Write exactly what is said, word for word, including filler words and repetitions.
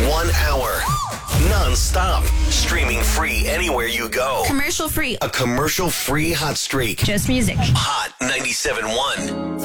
One hour. Non-stop. Streaming free anywhere you go. Commercial free. A commercial free hot streak. Just music. Hot ninety-seven point one.